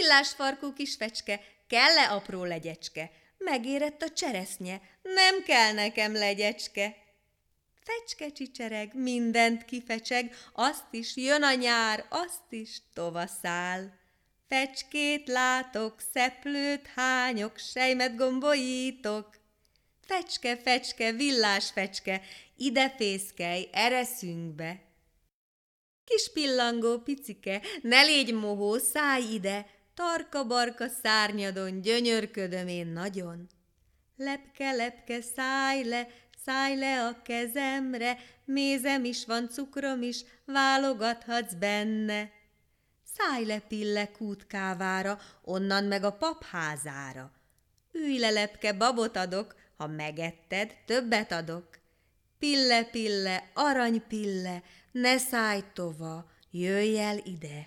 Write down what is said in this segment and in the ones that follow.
Villásfarkú kis fecske, kell-e apró legyecske? Megérett a cseresznye, nem kell nekem legyecske. Fecske csicsereg, mindent kifecseg, azt is jön a nyár, azt is tovaszál. Fecskét látok, szeplőt hányok, sejmet gombolítok. Fecske, fecske, villás fecske, ide fészkelj, ereszünk be. Kis pillangó picike, ne légy mohó, szállj ide, tarka-barka szárnyadon gyönyörködöm én nagyon. Lepke, lepke, szállj le a kezemre, mézem is van, cukrom is, válogathatsz benne. Szállj le, pille, kútkávára, onnan meg a papházára. Ülj le, lepke, babot adok, ha megetted, többet adok. Pille, pille, aranypille, ne szállj tova, jöjj el ide.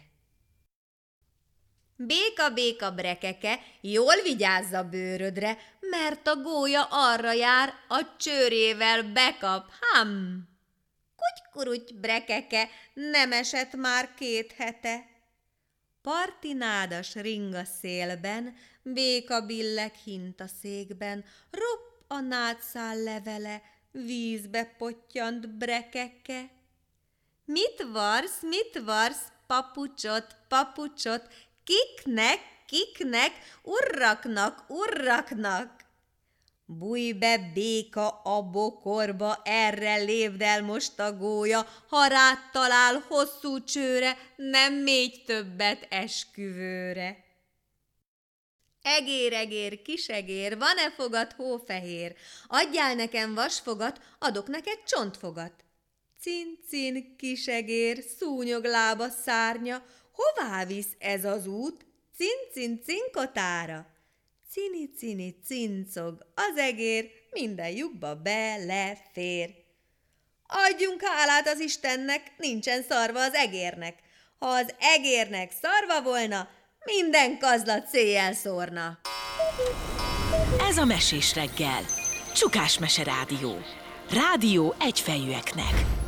Béka, béka, brekeke, jól vigyázz a bőrödre, mert a gólya arra jár, a csőrével bekap, Kutykuruty, brekeke, nem esett már 2 hete. Partinádas ring a szélben, béka billeg hint a székben, ropp a nátszál levele, vízbe pottyant brekeke. Mit varsz, papucsot, papucsot, kiknek, urraknak. Bújj be, béka, a bokorba, erre lépd el most a gólya, ha rád talál hosszú csőre, nem mégy többet esküvőre. Egér, egér, kisegér, van-e fogad hófehér? Adjál nekem vasfogat, adok neked csontfogat. Cin-cin, kisegér, szúnyoglába szárnya, hová visz ez az út? Cin-cin, cinkotára. Cini-cini, cincog az egér, minden lyukba belefér. Adjunk hálát az Istennek, nincsen szarva az egérnek. Ha az egérnek szarva volna, minden kazlat széjjel szórna. Ez a Mesés reggel. Csukás Mese Rádió. Rádió egyfejűeknek.